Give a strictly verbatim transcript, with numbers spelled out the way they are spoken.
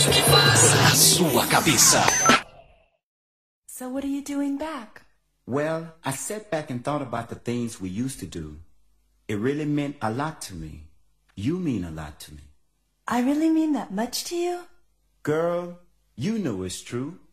que faz a sua cabeça. So what are you doing back? Well, I sat back and thought about the things we used to do. It really meant a lot to me. You mean a lot to me. I really mean that much to you? Girl, you know it's true.